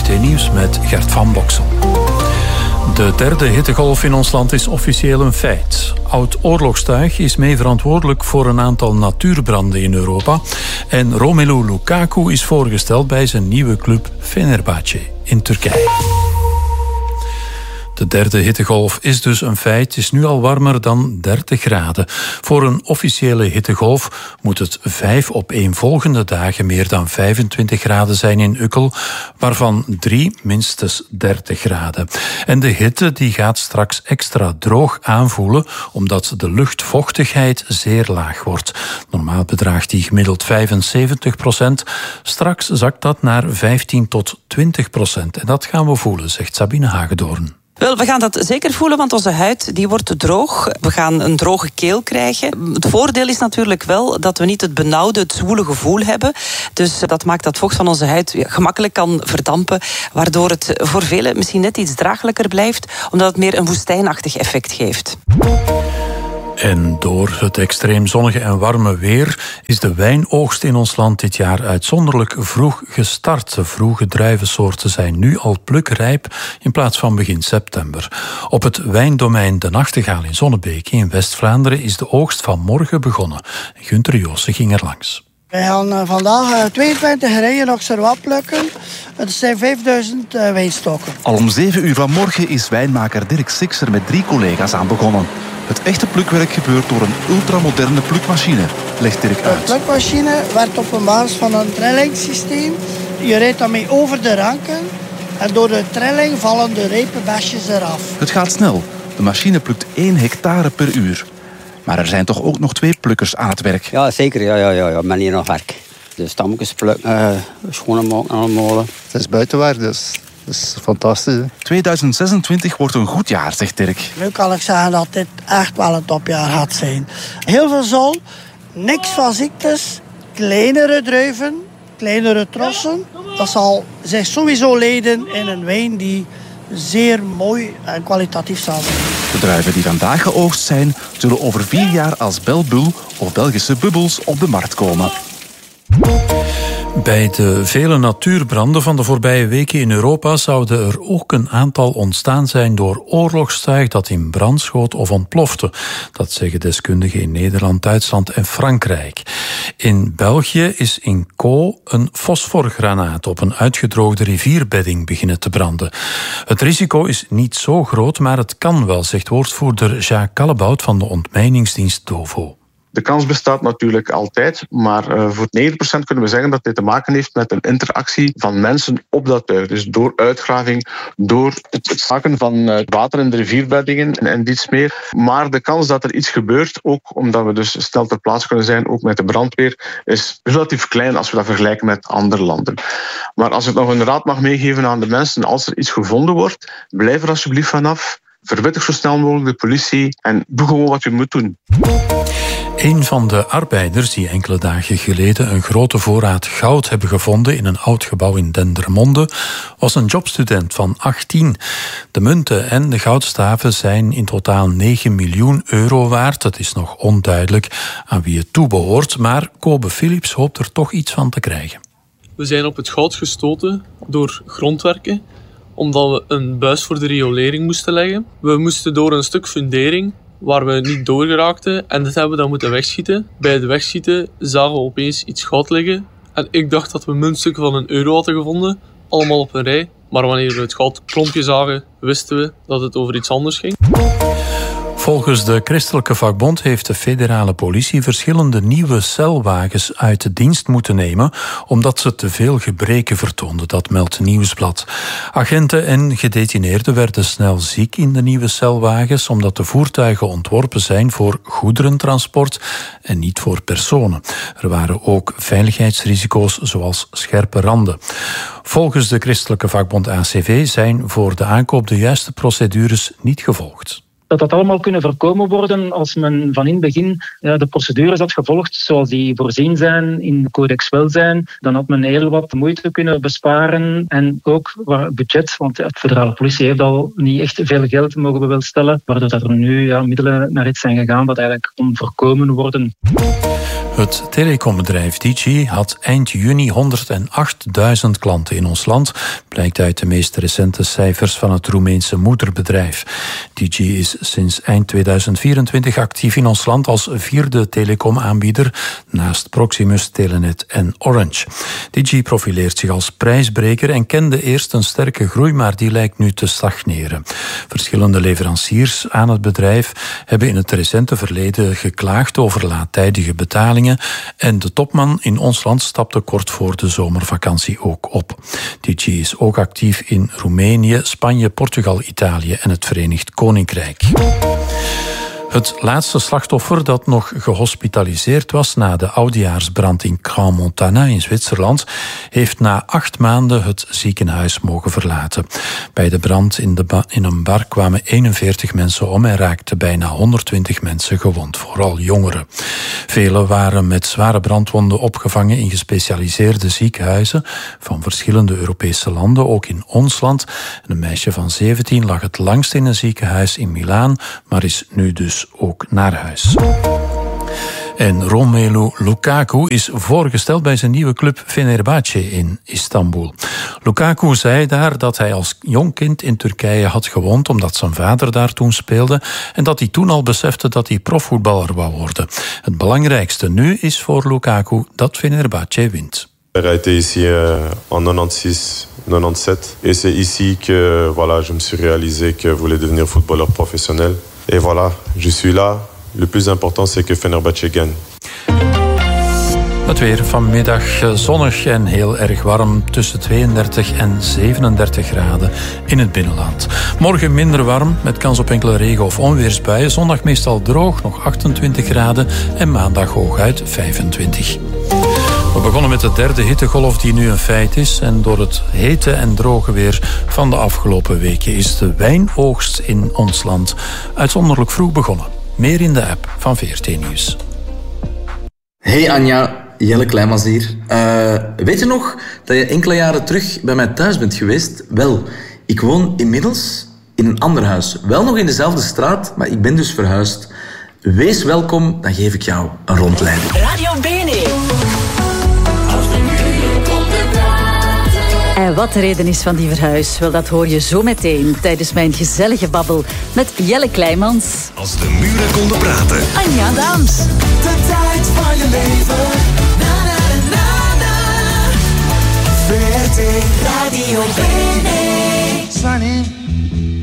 VRT Nieuws met Gert van Boksel. De derde hittegolf in ons land is officieel een feit. Oud-oorlogstuig is mee verantwoordelijk voor een aantal natuurbranden in Europa. En Romelu Lukaku is voorgesteld bij zijn nieuwe club Fenerbahçe in Turkije. De derde hittegolf is dus een feit. Het is nu al warmer dan 30 graden. Voor een officiële hittegolf moet het 5 opeenvolgende dagen meer dan 25 graden zijn in Ukkel, waarvan 3 minstens 30 graden. En de hitte die gaat straks extra droog aanvoelen, omdat de luchtvochtigheid zeer laag wordt. Normaal bedraagt die gemiddeld 75%. Straks zakt dat naar 15 tot 20%. En dat gaan we voelen, zegt Sabine Hagedoorn. Wel, we gaan dat zeker voelen, want onze huid die wordt droog. We gaan een droge keel krijgen. Het voordeel is natuurlijk wel dat we niet het benauwde, het zwoele gevoel hebben. Dus dat maakt dat vocht van onze huid gemakkelijk kan verdampen, waardoor het voor velen misschien net iets draaglijker blijft, omdat het meer een woestijnachtig effect geeft. En door het extreem zonnige en warme weer is de wijnoogst in ons land dit jaar uitzonderlijk vroeg gestart. De vroege druivensoorten zijn nu al plukrijp in plaats van begin september. Op het wijndomein De Nachtegaal in Zonnebeek in West-Vlaanderen is de oogst van morgen begonnen. Gunther Joosse ging er langs. We gaan vandaag 22 rijen nog servat plukken. Het zijn 5000 wijnstokken. Al om 7 uur vanmorgen is wijnmaker Dirk Sixer met 3 collega's aan begonnen. Het echte plukwerk gebeurt door een ultramoderne plukmachine, legt Dirk uit. De plukmachine werkt op een basis van een trillingssysteem. Je rijdt daarmee over de ranken en door de trilling vallen de rijpe besjes eraf. Het gaat snel. De machine plukt 1 hectare per uur. Maar er zijn toch ook nog 2 plukkers aan het werk. Ja, zeker. Ja. Ik ben hier nog werk. De stammetjes plukken, schoenen maken allemaal. Het is buitenwerk, dus dat is fantastisch. Hè? 2026 wordt een goed jaar, zegt Dirk. Nu kan ik zeggen dat dit echt wel een topjaar gaat zijn. Heel veel zon, niks van ziektes, kleinere druiven, kleinere trossen. Dat zal zich sowieso leiden in een wijn die zeer mooi en kwalitatief zal zijn. De druiven die vandaag geoogst zijn, zullen over 4 jaar als Belbul of Belgische bubbels op de markt komen. Bij de vele natuurbranden van de voorbije weken in Europa zouden er ook een aantal ontstaan zijn door oorlogstuig dat in brand schoot of ontplofte. Dat zeggen deskundigen in Nederland, Duitsland en Frankrijk. In België is in Caux een fosforgranaat op een uitgedroogde rivierbedding beginnen te branden. Het risico is niet zo groot, maar het kan wel, zegt woordvoerder Jacques Callebout van de ontmijningsdienst DOVO. De kans bestaat natuurlijk altijd, maar voor 9% kunnen we zeggen dat dit te maken heeft met een interactie van mensen op dat tuig. Dus door uitgraving, door het zakken van water in de rivierbeddingen en iets meer. Maar de kans dat er iets gebeurt, ook omdat we dus snel ter plaatse kunnen zijn, ook met de brandweer, is relatief klein als we dat vergelijken met andere landen. Maar als ik nog een raad mag meegeven aan de mensen, als er iets gevonden wordt, blijf er alsjeblieft vanaf. Verwittig zo snel mogelijk de politie en doe gewoon wat je moet doen. Een van de arbeiders die enkele dagen geleden een grote voorraad goud hebben gevonden in een oud gebouw in Dendermonde was een jobstudent van 18. De munten en de goudstaven zijn in totaal 9 miljoen euro waard. Het is nog onduidelijk aan wie het toebehoort, maar Kobe Philips hoopt er toch iets van te krijgen. We zijn op het goud gestoten door grondwerken, omdat we een buis voor de riolering moesten leggen. We moesten door een stuk fundering waar we niet doorgeraakten en dat hebben we dan moeten wegschieten. Bij het wegschieten zagen we opeens iets goud liggen en ik dacht dat we muntstukken van €1 hadden gevonden, allemaal op een rij. Maar wanneer we het goudklompje zagen, wisten we dat het over iets anders ging. Volgens de Christelijke Vakbond heeft de federale politie verschillende nieuwe celwagens uit de dienst moeten nemen omdat ze te veel gebreken vertoonden. Dat meldt Nieuwsblad. Agenten en gedetineerden werden snel ziek in de nieuwe celwagens omdat de voertuigen ontworpen zijn voor goederentransport en niet voor personen. Er waren ook veiligheidsrisico's zoals scherpe randen. Volgens de Christelijke Vakbond ACV zijn voor de aankoop de juiste procedures niet gevolgd. Dat allemaal kunnen voorkomen worden als men van in het begin de procedures had gevolgd zoals die voorzien zijn in de Codex Welzijn. Dan had men heel wat moeite kunnen besparen en ook budget, want de federale politie heeft al niet echt veel geld, mogen we wel stellen, waardoor dat er nu middelen naar iets zijn gegaan dat eigenlijk kon voorkomen worden. Het telecombedrijf Digi had eind juni 108.000 klanten in ons land, blijkt uit de meest recente cijfers van het Roemeense moederbedrijf. Digi is sinds eind 2024 actief in ons land als vierde telecomaanbieder, naast Proximus, Telenet en Orange. Digi profileert zich als prijsbreker en kende eerst een sterke groei, maar die lijkt nu te stagneren. Verschillende leveranciers aan het bedrijf hebben in het recente verleden geklaagd over laattijdige betalingen en de topman in ons land stapte kort voor de zomervakantie ook op. Digi is ook actief in Roemenië, Spanje, Portugal, Italië en het Verenigd Koninkrijk. Het laatste slachtoffer dat nog gehospitaliseerd was na de oudejaarsbrand in Crans-Montana in Zwitserland, heeft na 8 maanden het ziekenhuis mogen verlaten. Bij de brand in een bar kwamen 41 mensen om en raakten bijna 120 mensen gewond, vooral jongeren. Velen waren met zware brandwonden opgevangen in gespecialiseerde ziekenhuizen van verschillende Europese landen, ook in ons land. Een meisje van 17 lag het langst in een ziekenhuis in Milaan, maar is nu dus ook naar huis. En Romelu Lukaku is voorgesteld bij zijn nieuwe club Fenerbahçe in Istanbul. Lukaku zei daar dat hij als jong kind in Turkije had gewoond omdat zijn vader daar toen speelde en dat hij toen al besefte dat hij profvoetballer wou worden. Het belangrijkste nu is voor Lukaku dat Fenerbahçe wint. Il a été ici en 96, 97 et c'est ici que voilà, je me suis réalisé que je voulais devenir footballeur professionnel. Et voilà, je suis là. Le plus important, c'est que Fenerbahçe gagne. Het weer vanmiddag zonnig en heel erg warm, tussen 32 en 37 graden in het binnenland. Morgen minder warm, met kans op enkele regen- of onweersbuien. Zondag meestal droog, nog 28 graden en maandag hooguit 25. We begonnen met de derde hittegolf die nu een feit is. En door het hete en droge weer van de afgelopen weken is de wijnoogst in ons land uitzonderlijk vroeg begonnen. Meer in de app van VRT Nieuws. Hey Anja, Jelle Kleimans hier. Weet je nog dat je enkele jaren terug bij mij thuis bent geweest? Wel, ik woon inmiddels in een ander huis. Wel nog in dezelfde straat, maar ik ben dus verhuisd. Wees welkom, dan geef ik jou een rondleiding. Radio Bene. En wat de reden is van die verhuis, wel, dat hoor je zo meteen tijdens mijn gezellige babbel met Jelle Kleimans. Als de muren konden praten. Anja Daams. De tijd van je leven. Na na na na. VRT Radio Bene. Sunny.